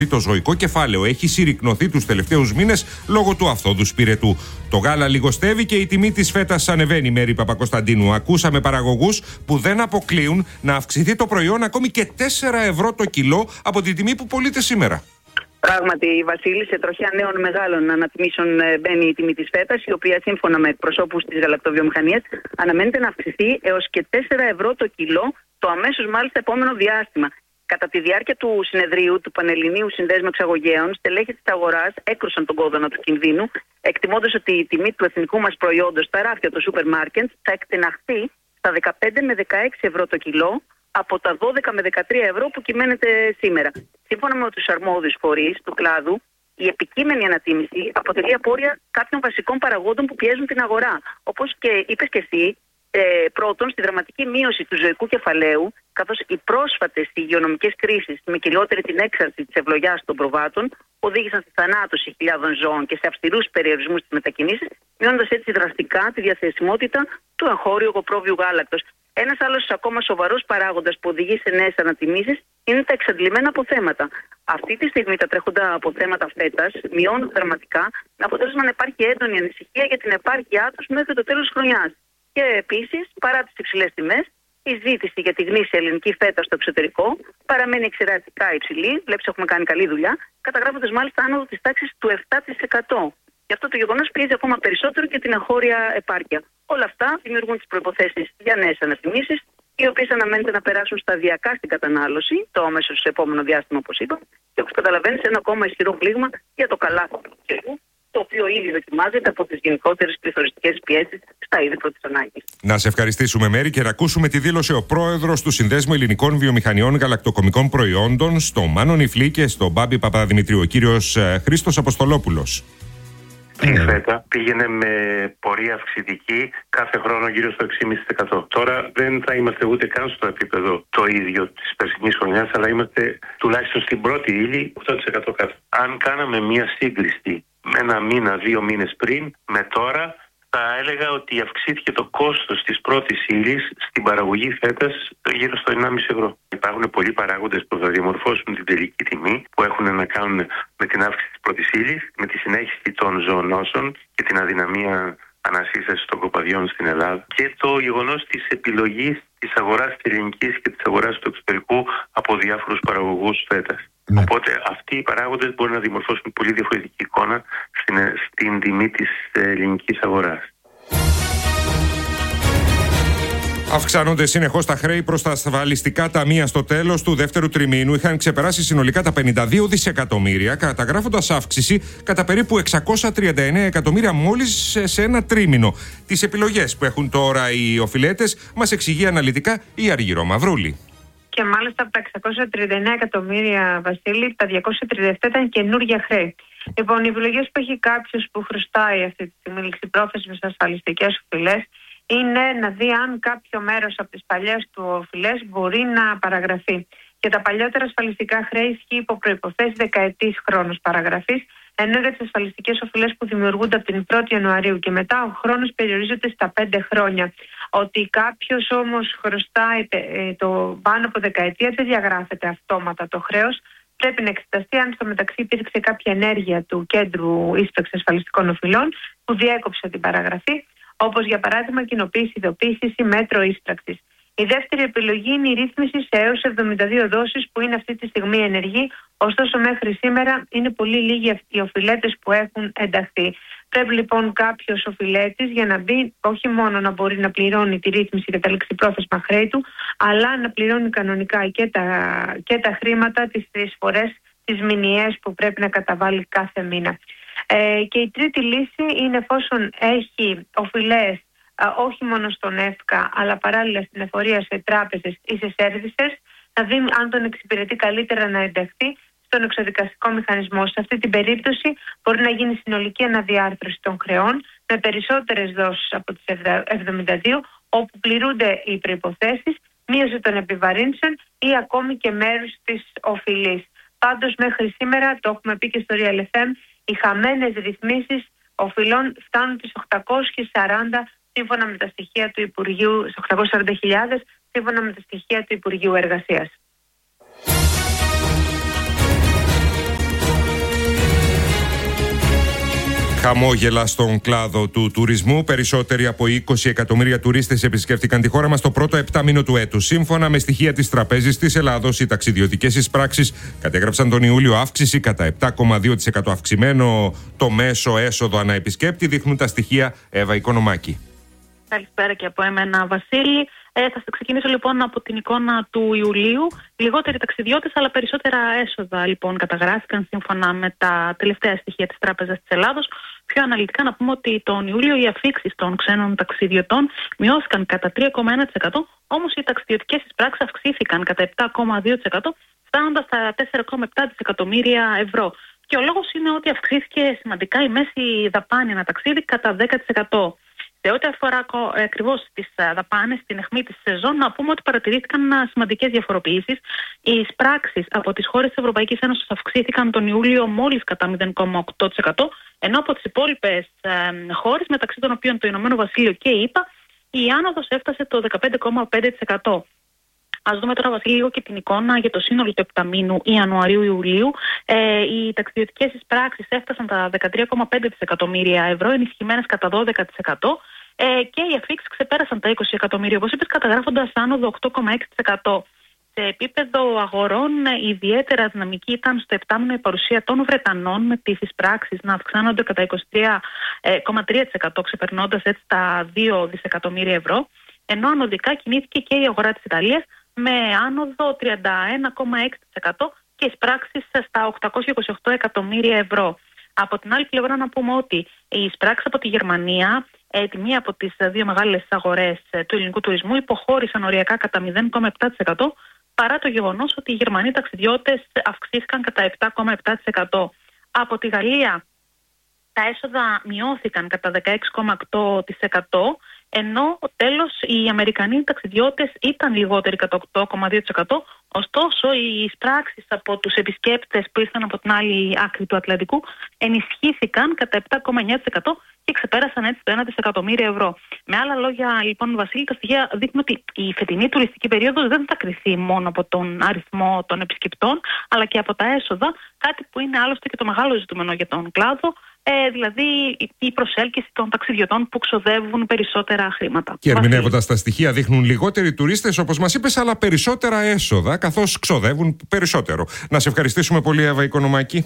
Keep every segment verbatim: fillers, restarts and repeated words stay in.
Το ζωικό κεφάλαιο έχει συρρικνωθεί τους τελευταίους μήνες λόγω του αυθόδους πυρετού. Το γάλα λιγοστεύει και η τιμή της φέτας ανεβαίνει, Μέρη Παπακοσταντίνου. Ακούσαμε παραγωγούς που δεν αποκλείουν να αυξηθεί το προϊόν ακόμη και τέσσερα ευρώ το κιλό από την τιμή που πωλείται σήμερα. Πράγματι, Βασίλη, σε τροχιά νέων μεγάλων ανατιμήσεων μπαίνει η τιμή της φέτας, η οποία σύμφωνα με εκπροσώπους της γαλακτοβιομηχανίας αναμένεται να αυξηθεί έως και τέσσερα ευρώ το κιλό το αμέσως μάλιστα επόμενο διάστημα. Κατά τη διάρκεια του συνεδρίου του Πανελληνίου Συνδέσμου Εξαγωγέων, στελέχη της αγοράς έκρουσαν τον κόδωνα του κινδύνου, εκτιμώντας ότι η τιμή του εθνικού μας προϊόντος στα ράφια του σούπερ μάρκετ θα εκτεναχθεί στα δεκαπέντε με δεκαέξι ευρώ το κιλό από τα δώδεκα με δεκατρία ευρώ που κυμαίνεται σήμερα. Σύμφωνα με τους αρμόδιους φορείς του κλάδου, η επικείμενη ανατίμηση αποτελεί απόρρια κάποιων βασικών παραγόντων που πιέζουν την αγορά. Όπως και είπες και εσύ, ε, πρώτον, στη δραματική μείωση του ζωικού κεφαλαίου, καθώς οι πρόσφατες υγειονομικές κρίσεις με κυριότερη την έξαρση της ευλογιάς των προβάτων οδήγησαν στη θανάτωση χιλιάδων ζώων και σε αυστηρούς περιορισμούς στις μετακινήσεις, μειώνοντας έτσι δραστικά τη διαθεσιμότητα του εγχώριου εγωπρόβιου γάλακτος. Ένας άλλος ακόμα σοβαρός παράγοντας που οδηγεί σε νέες ανατιμήσεις είναι τα εξαντλημένα αποθέματα. Αυτή τη στιγμή τα τρέχοντα αποθέματα φέτας μειώνουν δραματικά, με αποτέλεσμα να υπάρχει έντονη ανησυχία για την επάρκειά τους μέχρι το τέλος της χρονιάς. Και επίσης, παρά τις υψηλές τιμές, η ζήτηση για τη γνήσια ελληνική φέτα στο εξωτερικό παραμένει εξαιρετικά υψηλή. Βλέπεις, έχουμε κάνει καλή δουλειά, καταγράφοντας μάλιστα άνοδο της τάξης του επτά τοις εκατό. Γι' αυτό το γεγονός πιέζει ακόμα περισσότερο και την εγχώρια επάρκεια. Όλα αυτά δημιουργούν τις προϋποθέσεις για νέες ανατιμήσεις, οι οποίες αναμένεται να περάσουν σταδιακά στην κατανάλωση, το άμεσο σε επόμενο διάστημα, όπως είπα, και όπως καταλαβαίνεις, ένα ακόμα ισχυρό πλήγμα για το καλάθι του καιρού, το οποίο ήδη δοκιμάζεται από τις γενικότερες πληθωριστικές πιέσεις στα είδη πρώτης ανάγκης. Να σε ευχαριστήσουμε, Μέρη, και να ακούσουμε τη δήλωση ο πρόεδρος του Συνδέσμου Ελληνικών Βιομηχανιών Γαλακτοκομικών Προϊόντων, στο Μάνο Νιφλή και στον Μπάμπη Παπαδημητρίου, ο κύριος Χρήστος Αποστολόπουλος. Η φέτα πήγαινε με πορεία αυξητική κάθε χρόνο γύρω στο έξι κόμμα πέντε τοις εκατό. Τώρα δεν θα είμαστε ούτε καν στο επίπεδο το ίδιο της περσινής χρονιάς, αλλά είμαστε τουλάχιστον στην πρώτη ύλη οκτώ τοις εκατό κάτω. Αν κάναμε μία σύγκριση με ένα μήνα, δύο μήνες πριν, με τώρα, θα έλεγα ότι αυξήθηκε το κόστος της πρώτης ύλης στην παραγωγή φέτας γύρω στο ενάμιση ευρώ. Υπάρχουν πολλοί παράγοντες που θα διαμορφώσουν την τελική τιμή, που έχουν να κάνουν με την αύξηση της πρώτης ύλης, με τη συνέχιση των ζωονόσων και την αδυναμία ανασύστασης των κοπαδιών στην Ελλάδα και το γεγονός της επιλογής της αγοράς της ελληνικής και της αγοράς του εξωτερικού από διάφορους παραγωγούς φέτας. Ναι. Οπότε αυτοί οι παράγοντες μπορούν να δημορφώσουν πολύ διαφορετική εικόνα στην, στην τιμή της ελληνικής αγοράς. Αυξάνονται συνεχώς τα χρέη προς τα ασφαλιστικά ταμεία. Στο τέλος του δεύτερου τριμήνου είχαν ξεπεράσει συνολικά τα πενήντα δύο δισεκατομμύρια, καταγράφοντας αύξηση κατά περίπου εξακόσια τριάντα εννέα εκατομμύρια μόλις σε ένα τρίμηνο. Τις επιλογές που έχουν τώρα οι οφειλέτες μας εξηγεί αναλυτικά η Αργυρό Μαυρούλη. Και μάλιστα από τα εξακόσια τριάντα εννέα εκατομμύρια, Βασίλη, τα διακόσια τριάντα επτά ήταν καινούργια χρέη. Λοιπόν, οι επιλογές που έχει κάποιος που χρωστάει αυτή τη στιγμή ληξιπρόθεσμες ασφαλιστικές οφειλές είναι να δει αν κάποιο μέρος από τις παλιές του οφειλές μπορεί να παραγραφεί. Και τα παλιότερα ασφαλιστικά χρέη ισχύει υπό προϋποθέσεις δεκαετής χρόνος παραγραφής, ενώ για τις ασφαλιστικές οφειλές που δημιουργούνται από την πρώτη Ιανουαρίου και μετά ο χρόνος περιορίζεται στα πέντε χρόνια. Ότι κάποιος όμως χρωστάει το πάνω από δεκαετία δεν διαγράφεται αυτόματα το χρέος. Πρέπει να εξεταστεί αν στο μεταξύ υπήρξε κάποια ενέργεια του Κέντρου Ίσπραξης Ασφαλιστικών Οφειλών που διέκοψε την παραγραφή, όπως για παράδειγμα κοινοποίηση, ειδοποίηση ή μέτρο ίσπραξης. Η δεύτερη επιλογή είναι η ρύθμιση σε έως εβδομήντα δύο δόσεις που είναι αυτή τη στιγμή ενεργή, ωστόσο μέχρι σήμερα είναι πολύ λίγοι οι οφειλέτες που έχουν ενταχθεί. Πρέπει λοιπόν κάποιος οφειλέτης για να μπει όχι μόνο να μπορεί να πληρώνει τη ρύθμιση και τα ληξιπρόθεσμα χρέη του, αλλά να πληρώνει κανονικά και τα, και τα χρήματα, τις τρεις φορές, τις μηνιαίες που πρέπει να καταβάλει κάθε μήνα. Ε, και η τρίτη λύση είναι εφόσον έχει οφειλές όχι μόνο στον ΕΦΚΑ αλλά παράλληλα στην εφορία σε τράπεζες ή σε services, να δει αν τον εξυπηρετεί καλύτερα να ενταχθεί στον εξοδικαστικό μηχανισμό. Σε αυτή την περίπτωση μπορεί να γίνει συνολική αναδιάρθρωση των χρεών με περισσότερες δόσεις από τις εβδομήντα δύο, όπου πληρούνται οι προϋποθέσεις, μείωση των επιβαρύνσεων ή ακόμη και μέρους της οφειλής. Πάντως μέχρι σήμερα, το έχουμε πει και στο Real εφ εμ, οι χαμένες ρυθμίσεις οφειλών φτάνουν τις οκτακόσιες σαράντα σύμφωνα με τα στοιχεία του Υπουργείου, οκτακόσιες σαράντα χιλιάδες σύμφωνα με τα στοιχεία του Υπουργείου Εργασίας. Χαμόγελα στον κλάδο του τουρισμού. Περισσότεροι από είκοσι εκατομμύρια τουρίστες επισκέφτηκαν τη χώρα μας το πρώτο επτάμηνο του έτους. Σύμφωνα με στοιχεία της Τραπέζης της Ελλάδος, οι ταξιδιωτικές εισπράξεις κατέγραψαν τον Ιούλιο αύξηση κατά επτά κόμμα δύο τοις εκατό. Αυξημένο το μέσο έσοδο ανά επισκέπτη, δείχνουν τα στοιχεία. Εύα Οικονομάκη. Καλησπέρα και από εμένα, Βασίλη. Ε, θα ξεκινήσω λοιπόν από την εικόνα του Ιουλίου. Λιγότεροι ταξιδιώτες, αλλά περισσότερα έσοδα λοιπόν καταγράφηκαν σύμφωνα με τα τελευταία στοιχεία της Τράπεζας της Ελλάδος. Πιο αναλυτικά να πούμε ότι τον Ιούλιο οι αφήξεις των ξένων ταξιδιωτών μειώθηκαν κατά τρία κόμμα ένα τοις εκατό, όμως οι ταξιδιωτικές εισπράξεις αυξήθηκαν κατά επτά κόμμα δύο τοις εκατό, φτάνοντας στα τέσσερα κόμμα επτά δισεκατομμύρια ευρώ. Και ο λόγος είναι ότι αυξήθηκε σημαντικά η μέση δαπάνη ένα ταξίδι κατά δέκα τοις εκατό. Σε ό,τι αφορά ακριβώς τις δαπάνες, στην αιχμή της σεζόν, να πούμε ότι παρατηρήθηκαν σημαντικές διαφοροποιήσεις. Οι εισπράξεις από τις χώρες της Ευρωπαϊκής Ένωσης αυξήθηκαν τον Ιούλιο μόλις κατά μηδέν κόμμα οκτώ τοις εκατό, ενώ από τις υπόλοιπες ε, χώρες, μεταξύ των οποίων το Ηνωμένο Βασίλειο και η ΗΠΑ, η άνοδος έφτασε το δεκαπέντε κόμμα πέντε τοις εκατό. Ας δούμε τώρα, Βασίλη, λίγο και την εικόνα για το σύνολο του επταμήνου Ιανουαρίου-Ιουλίου. Ε, οι ταξιδιωτικές εισπράξεις έφτασαν τα δεκατρία κόμμα πέντε δισεκατομμύρια ευρώ, ενισχυμένες κατά δώδεκα τοις εκατό, ε, και οι αφήξεις ξεπέρασαν τα είκοσι εκατομμύρια, όπως είπες, καταγράφοντας άνοδο οκτώ κόμμα έξι τοις εκατό. Σε επίπεδο αγορών, ιδιαίτερα δυναμική ήταν στο επτάμηνο η παρουσία των Βρετανών, με τις εισπράξεις να αυξάνονται κατά είκοσι τρία κόμμα τρία τοις εκατό, ξεπερνώντας έτσι τα δύο δισεκατομμύρια ευρώ. Ενώ ανωδικά κινήθηκε και η αγορά της Ιταλίας, με άνοδο τριάντα ένα κόμμα έξι τοις εκατό και εισπράξεις στα οκτακόσια είκοσι οκτώ εκατομμύρια ευρώ. Από την άλλη πλευρά να πούμε ότι οι εισπράξεις από τη Γερμανία, ε, τη μία από τις δύο μεγάλες αγορές ε, του ελληνικού τουρισμού, υποχώρησαν οριακά κατά μηδέν κόμμα επτά τοις εκατό, παρά το γεγονός ότι οι Γερμανοί ταξιδιώτες αυξήθηκαν κατά επτά κόμμα επτά τοις εκατό. Από τη Γαλλία τα έσοδα μειώθηκαν κατά δεκαέξι κόμμα οκτώ τοις εκατό, ενώ τέλος οι Αμερικανοί ταξιδιώτες ήταν λιγότεροι κατά οκτώ κόμμα δύο τοις εκατό, ωστόσο οι εισπράξεις από τους επισκέπτες που ήρθαν από την άλλη άκρη του Ατλαντικού ενισχύθηκαν κατά επτά κόμμα εννιά τοις εκατό και ξεπέρασαν έτσι το ένα δισεκατομμύριο ευρώ. Με άλλα λόγια, λοιπόν, Βασίλη, τα στοιχεία δείχνουν ότι η φετινή τουριστική περίοδος δεν θα κριθεί μόνο από τον αριθμό των επισκεπτών, αλλά και από τα έσοδα, κάτι που είναι άλλωστε και το μεγάλο ζητούμενο για τον κλάδο. Ε, δηλαδή η προσέλκυση των ταξιδιωτών που ξοδεύουν περισσότερα χρήματα. Και ερμηνεύοντας τα στοιχεία, δείχνουν λιγότεροι τουρίστες, όπως μας είπες, αλλά περισσότερα έσοδα, καθώς ξοδεύουν περισσότερο. Να σε ευχαριστήσουμε πολύ, Εύα Οικονομάκη.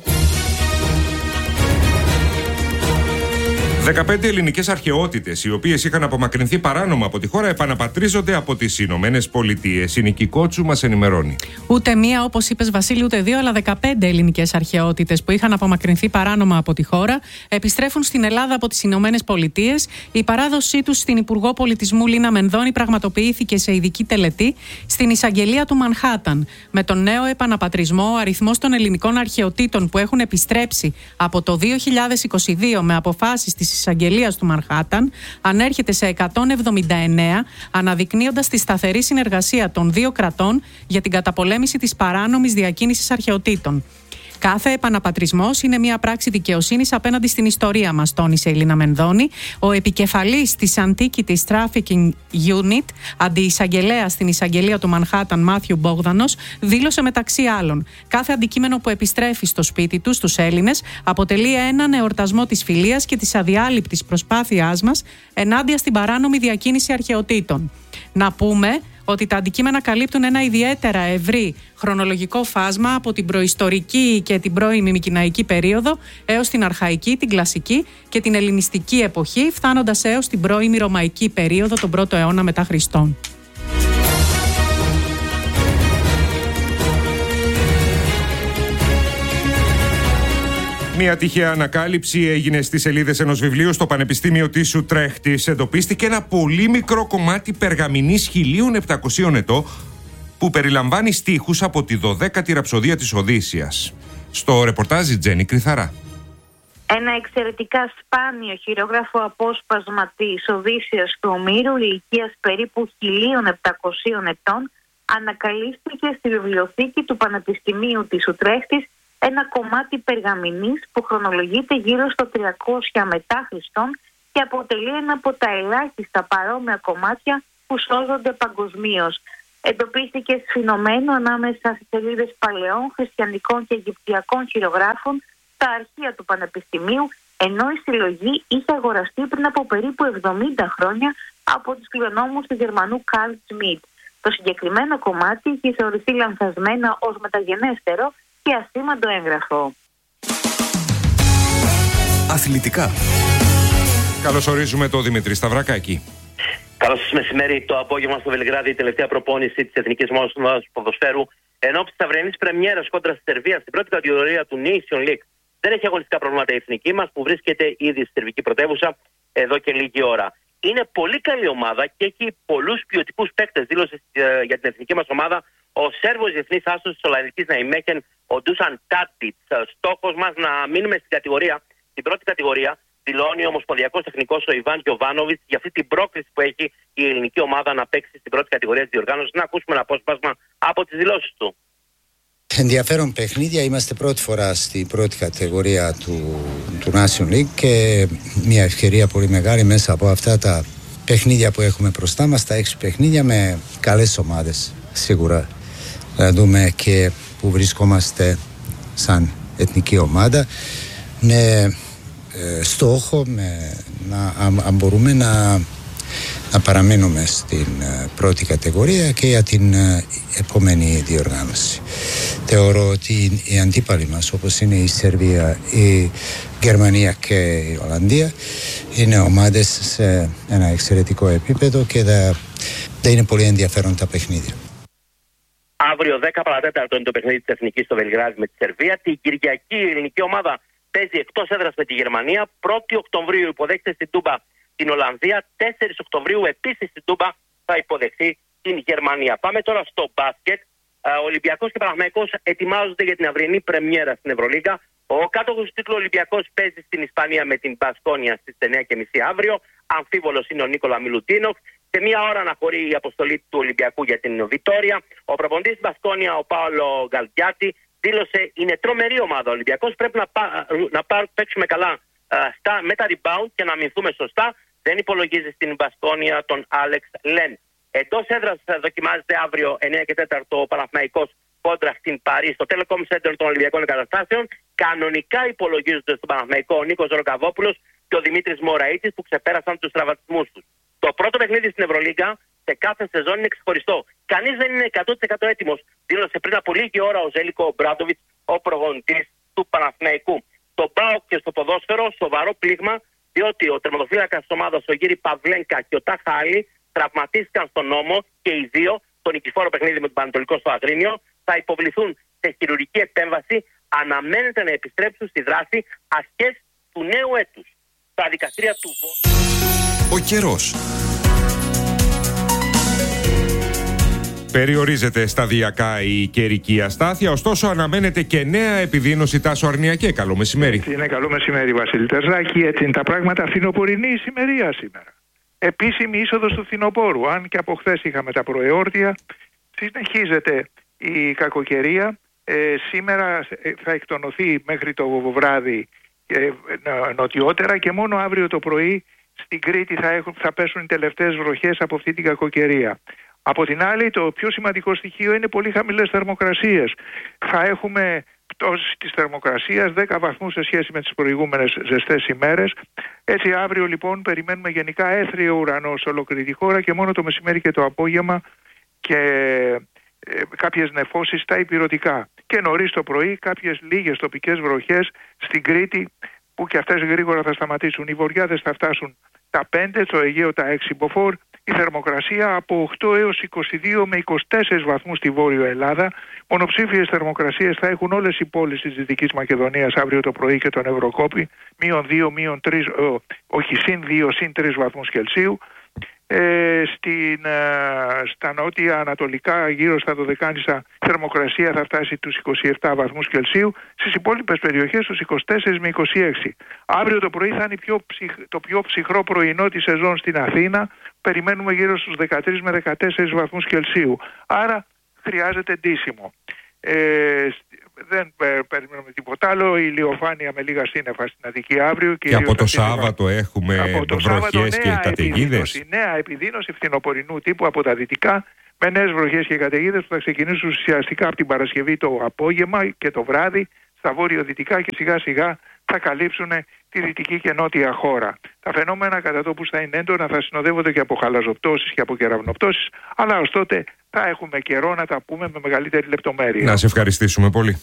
δεκαπέντε ελληνικές αρχαιότητες, οι οποίες είχαν απομακρυνθεί παράνομα από τη χώρα, επαναπατρίζονται από τις Ηνωμένες Πολιτείες. Η Νική Κότσου μας ενημερώνει. Ούτε μία, όπως είπες, Βασίλη, ούτε δύο, αλλά δεκαπέντε ελληνικές αρχαιότητες που είχαν απομακρυνθεί παράνομα από τη χώρα επιστρέφουν στην Ελλάδα από τις Ηνωμένες Πολιτείες. Η παράδοσή τους στην Υπουργό Πολιτισμού Λίνα Μενδώνη πραγματοποιήθηκε σε ειδική τελετή στην εισαγγελία του Μανχάταν. Με τον νέο επαναπατρισμό, ο αριθμός των ελληνικών αρχαιοτήτων που έχουν επιστρέψει από το δύο χιλιάδες είκοσι δύο με αποφάσεις της εισαγγελίας του Μανχάταν ανέρχεται σε εκατόν εβδομήντα εννέα, αναδεικνύοντας τη σταθερή συνεργασία των δύο κρατών για την καταπολέμηση της παράνομης διακίνησης αρχαιοτήτων. Κάθε επαναπατρισμός είναι μια πράξη δικαιοσύνης απέναντι στην ιστορία μας, τόνισε η Λίνα Μενδώνη. Ο επικεφαλής της Antiquities Trafficking Unit, αντιεισαγγελέας στην εισαγγελία του Μανχάταν, Μάθιου Μπόγδανος, δήλωσε μεταξύ άλλων: κάθε αντικείμενο που επιστρέφει στο σπίτι του στους Έλληνες αποτελεί έναν εορτασμό της φιλίας και της αδιάλειπτης προσπάθειάς μας ενάντια στην παράνομη διακίνηση αρχαιοτήτων. Να πούμε ότι τα αντικείμενα καλύπτουν ένα ιδιαίτερα ευρύ χρονολογικό φάσμα από την προϊστορική και την πρώιμη μικηναϊκή περίοδο έως την αρχαϊκή, την κλασική και την ελληνιστική εποχή, φτάνοντας έως την πρώιμη ρωμαϊκή περίοδο, τον πρώτο αιώνα μετά Χριστόν. Μια τυχαία ανακάλυψη έγινε στις σελίδες ενός βιβλίου στο Πανεπιστήμιο της Ουτρέχτης. Εντοπίστηκε ένα πολύ μικρό κομμάτι περγαμηνής χίλια επτακόσια ετών που περιλαμβάνει στίχους από τη δωδέκατη ραψοδία της Οδύσσιας. Στο ρεπορτάζ η Τζέννη Κρυθαρά. Ένα εξαιρετικά σπάνιο χειρόγραφο απόσπασμα της Οδύσσιας του Ομήρου, ηλικίας περίπου χίλια επτακόσια ετών, ανακαλύφθηκε στη βιβλιοθήκη του Πανεπιστημίου της Ουτρέχτης, ένα κομμάτι περγαμηνής που χρονολογείται γύρω στο τριακόσια μετά Χριστόν και αποτελεί ένα από τα ελάχιστα παρόμοια κομμάτια που σώζονται παγκοσμίως. Εντοπίστηκε σφινωμένο ανάμεσα στις σελίδες παλαιών χριστιανικών και αιγυπτιακών χειρογράφων στα αρχεία του Πανεπιστημίου ενώ η συλλογή είχε αγοραστεί πριν από περίπου εβδομήντα χρόνια από τους κληρονόμους του Γερμανού Καρλ Σμιτ. Το συγκεκριμένο κομμάτι έχει θεωρηθεί λανθασμένο ως μεταγενέστερο και ασήμαντο έγγραφο. Αθλητικά. Καλωσορίζουμε τον Δημήτρη Σταυρακάκη. Καλώς σας μεσημέρι. Το απόγευμα στο Βελιγράδι, η τελευταία προπόνηση της Εθνικής Ομάδας Ποδοσφαίρου εν ώψη της αυριανής πρεμιέρας κόντρα στη Σερβία στην πρώτη κατηγορία του Nation League. Δεν έχει αγωνιστικά προβλήματα η εθνική μας που βρίσκεται ήδη στη σερβική πρωτεύουσα εδώ και λίγη ώρα. Είναι πολύ καλή ομάδα και έχει πολλούς ποιοτικούς παίκτες, δήλωσε ε, για την εθνική μας ομάδα ο Σέρβος διεθνής άσος της Ολανδικής Ναϊμέχεν, ο Ντούσαν Τάτιτς. Στόχος μας να μείνουμε στην κατηγορία, στην πρώτη κατηγορία. Δηλώνει ο Ομοσπονδιακός Τεχνικός ο Ιβάν Γιοβάνοβιτς για αυτή την πρόκληση που έχει η ελληνική ομάδα να παίξει στην πρώτη κατηγορία της διοργάνωσης. Να ακούσουμε ένα απόσπασμα από τις δηλώσεις του. Ενδιαφέρον παιχνίδια. Είμαστε πρώτη φορά στην πρώτη κατηγορία του, του Nation League και μια ευκαιρία πολύ μεγάλη μέσα από αυτά τα παιχνίδια που έχουμε μπροστά μας, τα έξι παιχνίδια με καλές ομάδες. Σίγουρα να δούμε και που βρισκόμαστε σαν εθνική ομάδα με ε, στόχο με, να, αν, αν μπορούμε να να παραμείνουμε στην uh, πρώτη κατηγορία και για την uh, επόμενη διοργάνωση. Θεωρώ ότι οι αντίπαλοι μας, όπως είναι η Σερβία, η Γερμανία και η Ολλανδία, είναι ομάδες σε ένα εξαιρετικό επίπεδο και θα, θα είναι πολύ ενδιαφέρον τα παιχνίδια. Αύριο δέκα παρά τέταρτο είναι το παιχνίδι της Εθνικής στο Βελιγράδι με τη Σερβία. Την Κυριακή η ελληνική ομάδα παίζει εκτός έδρας με τη Γερμανία. πρώτη Οκτωβρίου υποδέχεται στην Τούμπα την Ολλανδία. τέσσερις Οκτωβρίου επίσης στην Τούμπα θα υποδεχθεί την Γερμανία. Πάμε τώρα στο μπάσκετ. Ο Ολυμπιακός και Παναθηναϊκός ετοιμάζονται για την αυριανή πρεμιέρα στην Ευρωλίγκα. Ο κάτοχος του τίτλου Ολυμπιακός παίζει στην Ισπανία με την Μπασκόνια στις εννιά και μισή αύριο. Αμφίβολος είναι ο Νίκολα Μιλουτίνοφ. Σε μία ώρα αναχωρεί η αποστολή του Ολυμπιακού για την Βιτόρια. Ο προπονητής της Μπασκόνια, ο Πάολο Γκαλτιάτη, δήλωσε είναι τρομερή ομάδα. Ο Ολυμπιακός πρέπει να, πά, να πά, παίξουμε καλά uh, στα, με τα rebound και να αμυνθούμε σωστά. Δεν υπολογίζει στην Μπασκόνια τον Άλεξ Λεν. Εντός έδρας δοκιμάζεται αύριο εννιά και τέσσερα ο Παναθηναϊκός κόντρα στην Παρί στο Telecom Center των Ολυμπιακών Εγκαταστάσεων. Κανονικά υπολογίζονται στον Παναθηναϊκό ο Νίκος Ροκαβόπουλος και ο Δημήτρης Μωραΐτης που ξεπέρασαν τους τραυματισμούς τους. Το πρώτο παιχνίδι στην Ευρωλίγκα σε κάθε σεζόν είναι ξεχωριστό. Κανείς δεν είναι εκατό τοις εκατό έτοιμος, δήλωσε πριν από λίγη ώρα ο Ζέλικο Μπράντοβιτς, ο προπονητής του Παναθηναϊκού. Το ΠΑΟΚ και στο ποδόσφαιρο σοβαρό πλήγμα, διότι ο τερματοφύλακας της ομάδας, ο Γύρι Παυλένκα και ο Τάχα Άλλη, τραυματίστηκαν στον νόμο και οι δύο, το νικηφόρο παιχνίδι με τον Πανατολικό στο Αγρίνιο, θα υποβληθούν σε χειρουργική επέμβαση. Αναμένεται να επιστρέψουν στη δράση αρχές του νέου έτους. Τα δικαστήρια του Ο καιρός. Περιορίζεται σταδιακά η καιρική αστάθεια, ωστόσο αναμένεται και νέα επιδείνωση. Τάσο Αρνιακέ, καλό μεσημέρι. Είναι καλό μεσημέρι, Βασίλη Τερζάκη. Έτσι είναι τα πράγματα. Φθινοπορεινή ησημερία σήμερα. Επίσημη είσοδος του φθινοπόρου. Αν και από χθες είχαμε τα προεόρτια, συνεχίζεται η κακοκαιρία. Ε, σήμερα θα εκτονωθεί μέχρι το βράδυ ε, νοτιότερα και μόνο αύριο το πρωί στην Κρήτη θα, έχουν, θα πέσουν οι τελευταίες βροχές από αυτή την κακοκαιρία. Από την άλλη, το πιο σημαντικό στοιχείο είναι πολύ χαμηλές θερμοκρασίες. Θα έχουμε πτώση της θερμοκρασίας δέκα βαθμούς σε σχέση με τις προηγούμενες ζεστές ημέρες. Έτσι αύριο λοιπόν περιμένουμε γενικά έθριο ουρανό σε ολόκληρη τη χώρα και μόνο το μεσημέρι και το απόγευμα και ε, κάποιες νεφώσεις στα ηπειρωτικά. Και νωρίς το πρωί κάποιες λίγες τοπικές βροχές στην Κρήτη που και αυτές γρήγορα θα σταματήσουν. Οι βορειάδες θα φτάσουν τα πέντε, το Αιγαίο τα έξι μποφόρ. Η θερμοκρασία από οκτώ έως είκοσι δύο με είκοσι τέσσερις βαθμούς στη Βόρειο Ελλάδα. Μονοψήφιες θερμοκρασίες θα έχουν όλες οι πόλεις της Δυτικής Μακεδονίας αύριο το πρωί και τον Ευρωκόπη. Μείον δύο, μείον τρεις, όχι συν δύο, συν τρεις βαθμούς Κελσίου. Ε, στην, ε, στα νότια ανατολικά γύρω στα Δωδεκάνησα θερμοκρασία θα φτάσει τους είκοσι επτά βαθμούς Κελσίου, στις υπόλοιπες περιοχές τους είκοσι τέσσερα με είκοσι έξι. Αύριο το πρωί θα είναι πιο ψυχ, το πιο ψυχρό πρωινό της σεζόν στην Αθήνα, περιμένουμε γύρω στους δεκατρείς με δεκατέσσερις βαθμούς Κελσίου, άρα χρειάζεται ντύσιμο. Ε, δεν περιμένουμε τίποτα άλλο. Η ηλιοφάνεια με λίγα σύννεφα στην Αττική αύριο. Και από το Σάββατο έχουμε βροχές και καταιγίδες. Η νέα επιδείνωση φθινοπορεινού τύπου από τα δυτικά με νέες βροχές και καταιγίδες που θα ξεκινήσουν ουσιαστικά από την Παρασκευή το απόγευμα και το βράδυ στα βόρειο-δυτικά και σιγά σιγά θα θα καλύψουν τη δυτική και νότια χώρα. Τα φαινόμενα κατά τόπους θα είναι έντονα, θα συνοδεύονται και από χαλαζοπτώσεις και από κεραυνοπτώσεις, αλλά ως τότε θα έχουμε καιρό να τα πούμε με μεγαλύτερη λεπτομέρεια. Να σε ευχαριστήσουμε πολύ.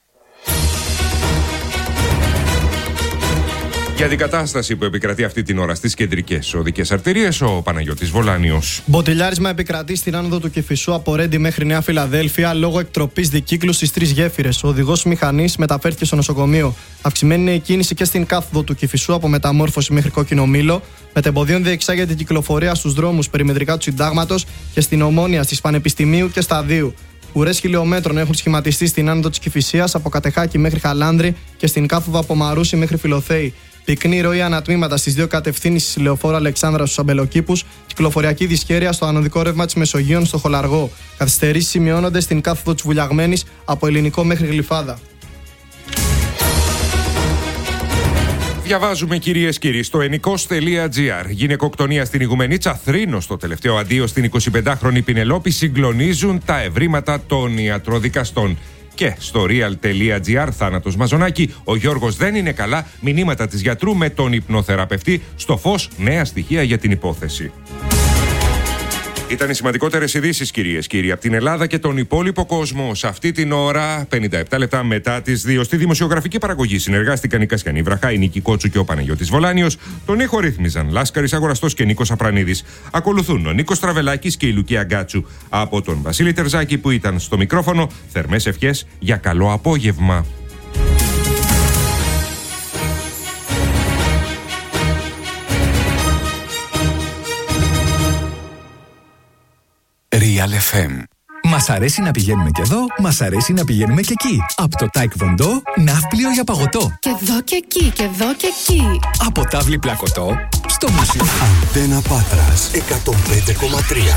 Για την κατάσταση που επικρατεί αυτή την ώρα στις κεντρικές οδικές αρτηρίες, ο Παναγιώτης Βολάνιος. Μποτιλιάρισμα επικρατεί στην άνοδο του Κηφισού από Ρέντι μέχρι Νέα Φιλαδέλφια λόγω εκτροπής δικύκλου στις τρεις γέφυρες. Ο οδηγός μηχανής μεταφέρθηκε στο νοσοκομείο. Αυξημένη είναι η κίνηση και στην κάθοδο του Κηφισού από Μεταμόρφωση μέχρι Κόκκινο Μήλο. Μετεμποδίων διεξάγεται την κυκλοφορία στους δρόμους περιμετρικά του Συντάγματος και στην Ομόνια, στις Πανεπιστημίου και Σταδίου. Ουρές χιλιόμετρων έχουν σχηματιστεί στην άνοδο της Κηφισίας από Κατεχάκη μέχρι Χαλάνδρη και στην κάθοδο από Μαρούσι μέχρι Φιλοθέη. Πυκνή ροή ανατμήματα στις δύο κατευθύνσεις λεωφόρου Αλεξάνδρα στους Αμπελοκήπους, κυκλοφοριακή δυσχέρεια στο ανωδικό ρεύμα της Μεσογείων στο Χολαργό. Καθυστερήσεις σημειώνονται στην κάθοδο της Βουλιαγμένης από Ελληνικό μέχρι Γλυφάδα. Διαβάζουμε, κυρίες και κύριοι, στο ενικός τελεία τζι άρ. Γυναικοκτονία στην Ιγουμενίτσα, θρήνο στο τελευταίο αντίο στην εικοσιπεντάχρονη Πινελόπη, συγκλονίζουν τα ευρήματα των ιατροδικαστών. Και στο real τελεία τζι άρ, θάνατος Μαζονάκη, ο Γιώργος δεν είναι καλά, μηνύματα της γιατρού με τον υπνοθεραπευτή, στο φως νέα στοιχεία για την υπόθεση. Ήταν οι σημαντικότερες ειδήσεις, κυρίες και κύριοι, από την Ελλάδα και τον υπόλοιπο κόσμο. Σε αυτή την ώρα, πενήντα επτά λεπτά μετά τις δύο, στη δημοσιογραφική παραγωγή συνεργάστηκαν η Κασιανή Βραχά, η Νίκη Κότσου και ο Παναγιώτης Βολάνιος. Τον ήχο ρύθμιζαν Λάσκαρης Αγοραστός και Νίκος Απρανίδης. Ακολουθούν ο Νίκος Τραβελάκης και η Λουκία Γκάτσου. Από τον Βασίλη Τερζάκη που ήταν στο μικρόφωνο, θερμές ευχές για καλό απόγευμα. Real εφ εμ. Μας αρέσει να πηγαίνουμε και εδώ, μας αρέσει να πηγαίνουμε και εκεί. Από το Taekwondo, ναύπλιο για παγωτό. Και εδώ και εκεί, και εδώ και εκεί. Από τάβλη πλακωτό, στο μουσείο. Αντένα Πάτρας, εκατόν πέντε κόμμα τρία.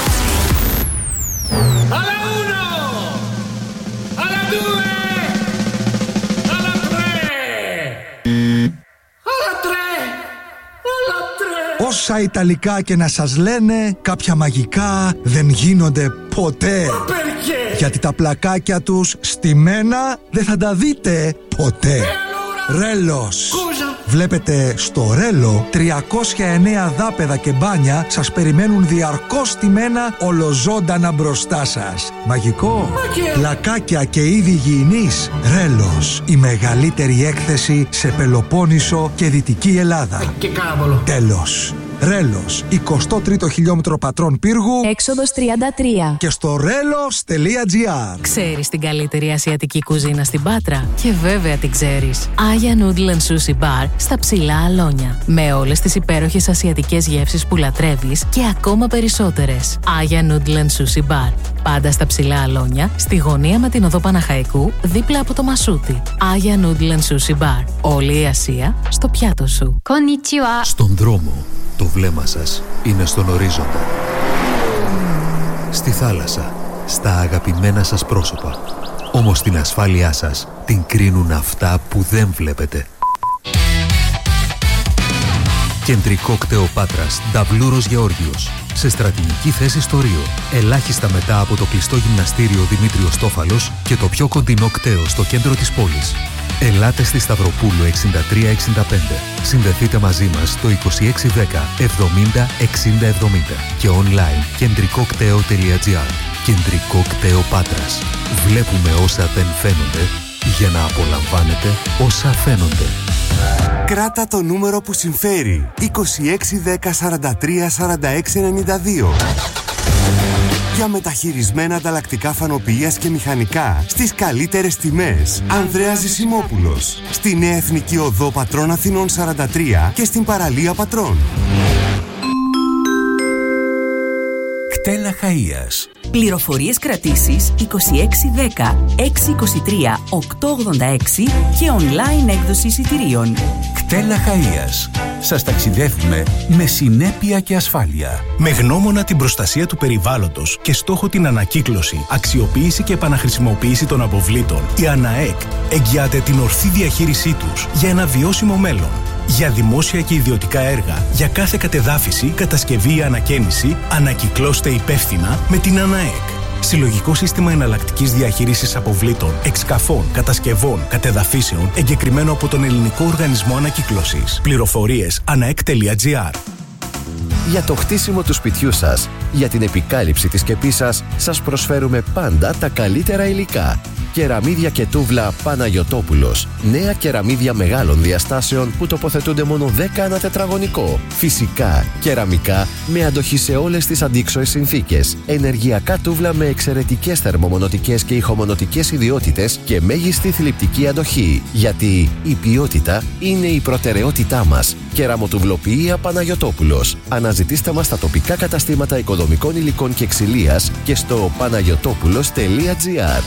Alla uno! Alla due! Alla tre! Alla tre! Alla tre! Όσα Ιταλικά και να σας λένε, κάποια μαγικά δεν γίνονται ποτέ. Perché? Γιατί τα πλακάκια τους στημένα δεν θα τα δείτε ποτέ. Ρέλος. Βλέπετε, στο Ρέλο τριακόσια εννέα δάπεδα και μπάνια σας περιμένουν διαρκώς στημένα ολοζώντανα μπροστά σας. Μαγικό. Πλακάκια και είδη υγιεινής. Ρέλος. Η μεγαλύτερη έκθεση σε Πελοπόννησο και Δυτική Ελλάδα. Και κάβολο. Τέλος. Ρέλος, εικοστό τρίτο χιλιόμετρο πατρών πύργου, έξοδος τριάντα τρία. Και στο ρέλος τελεία τζι άρ. Ξέρεις την καλύτερη ασιατική κουζίνα στην Πάτρα? Και βέβαια την ξέρεις. Aya Noodle and Sushi Bar στα Ψηλά Αλόνια. Με όλες τις υπέροχες ασιατικές γεύσεις που λατρεύεις και ακόμα περισσότερες. Aya Noodle and Sushi Bar. Πάντα στα Ψηλά Αλόνια, στη γωνία με την οδό Παναχαϊκού, δίπλα από το Μασούτι. Aya Noodle and Sushi Bar. Όλη η Ασία στο πιάτο σου. Konnichiwa. Στον δρόμο, το βλέμμα σας είναι στον ορίζοντα. Στη θάλασσα, στα αγαπημένα σας πρόσωπα. Όμως την ασφάλειά σας την κρίνουν αυτά που δεν βλέπετε. Κεντρικό κτέο Πάτρας, Νταβλούρος Γεώργιος. Σε στρατηγική θέση στο Ρίο. Ελάχιστα μετά από το κλειστό γυμναστήριο Δημήτριος Τόφαλος και το πιο κοντινό κτέο στο κέντρο της πόλης. Ελάτε στη Σταυροπούλου εξήντα τρία εξήντα πέντε. Συνδεθείτε μαζί μας στο είκοσι έξι δέκα εβδομήντα εξήντα εβδομήντα και online κεντρικοκτέο τελεία τζι άρ. Κεντρικό κτέο Πάτρας. Βλέπουμε όσα δεν φαίνονται για να απολαμβάνετε όσα φαίνονται. Κράτα το νούμερο που συμφέρει. είκοσι έξι δέκα σαράντα τρία σαράντα έξι ενενήντα δύο. Για μεταχειρισμένα ανταλλακτικά φανοποιίας και μηχανικά στις καλύτερες τιμές. Ανδρέας Ζησιμόπουλος. Στη Νέα Εθνική Οδό Πατρών Αθηνών σαράντα τρία και στην παραλία Πατρών. Κτέλα Χαΐας. Πληροφορίες κρατήσεις είκοσι έξι δέκα έξι είκοσι τρία οκτώ ογδόντα έξι και online έκδοση εισιτηρίων. Κτέλα Χαΐας. Σας ταξιδεύουμε με συνέπεια και ασφάλεια. Με γνώμονα την προστασία του περιβάλλοντος και στόχο την ανακύκλωση, αξιοποίηση και επαναχρησιμοποίηση των αποβλήτων, η ΑΝΑΕΚ εγγυάται την ορθή διαχείρισή τους για ένα βιώσιμο μέλλον. Για δημόσια και ιδιωτικά έργα, για κάθε κατεδάφιση, κατασκευή ή ανακαίνιση, ανακυκλώστε υπεύθυνα με την ΑΝΑΕΚ. Συλλογικό σύστημα εναλλακτικής διαχείρισης αποβλήτων, εξκαφών, κατασκευών, κατεδαφίσεων, εγκεκριμένο από τον Ελληνικό Οργανισμό Ανακύκλωσης. Πληροφορίες αναεκ τελεία τζι άρ. Για το χτίσιμο του σπιτιού σας, για την επικάλυψη της σκεπής σας, σας προσφέρουμε πάντα τα καλύτερα υλικά. Κεραμίδια και τούβλα Παναγιωτόπουλος. Νέα κεραμίδια μεγάλων διαστάσεων που τοποθετούνται μόνο δέκα ανά τετραγωνικό. Φυσικά, κεραμικά με αντοχή σε όλες τις αντίξωες συνθήκες. Ενεργειακά τούβλα με εξαιρετικές θερμομονωτικές και ηχομονωτικές ιδιότητες και μέγιστη θλιπτική αντοχή. Γιατί η ποιότητα είναι η προτεραιότητά μας. Κεραμοτουβλοποιία Παναγιωτόπουλος. Αναζητήστε μας στα τοπικά καταστήματα οικοδομικών υλικών και ξυλίας και στο παναγιωτόπουλος τελεία τζι άρ.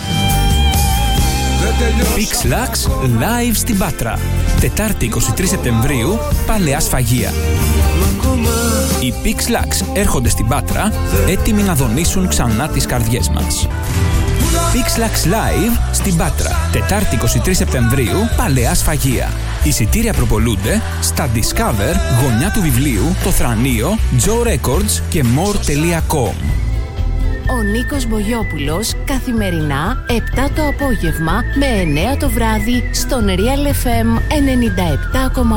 PixLax live στην Πάτρα. Τετάρτη εικοστή τρίτη Σεπτεμβρίου, Παλαιά Σφαγεία. Οι PixLax έρχονται στην Πάτρα, έτοιμοι να δονήσουν ξανά τις καρδιές μας. PixLax live στην Πάτρα. Τετάρτη εικοστή τρίτη Σεπτεμβρίου, Παλαιά Σφαγεία. Εισιτήρια προπολούνται στα Discover, γωνιά του βιβλίου, το Θρανείο, Joe Records και more τελεία com. Ο Νίκος Μπογιόπουλος καθημερινά επτά το απόγευμα με εννέα το βράδυ στον Real εφ εμ ενενήντα επτά κόμμα